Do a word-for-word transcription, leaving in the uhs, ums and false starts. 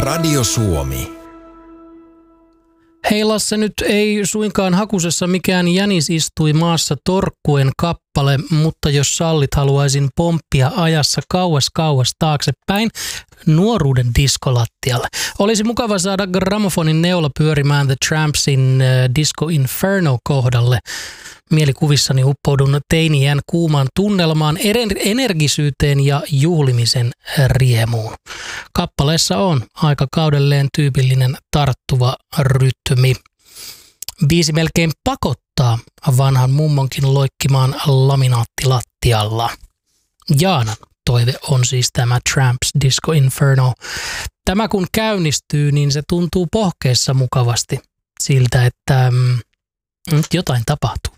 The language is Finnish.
Radio Suomi. Hei Lasse, nyt ei suinkaan hakusessa mikään jänis istui maassa torkkuen kappale, mutta jos sallit, haluaisin pomppia ajassa kauas kauas taaksepäin nuoruuden diskolattialle. Olisi mukava saada grammofonin neula pyörimään The Trampsin uh, Disco Inferno kohdalle. Mielikuvissani uppoudun teiniän kuumaan tunnelmaan, energisyyteen ja juhlimisen riemuun. Kappaleessa on aikakaudelleen tyypillinen tarttuva rytmi. Biisi melkein pakottaa vanhan mummonkin loikkimaan laminaattilattialla. Jaanan toive on siis tämä Tramps Disco Inferno. Tämä kun käynnistyy, niin se tuntuu pohkeessa mukavasti siltä, että mm, jotain tapahtuu.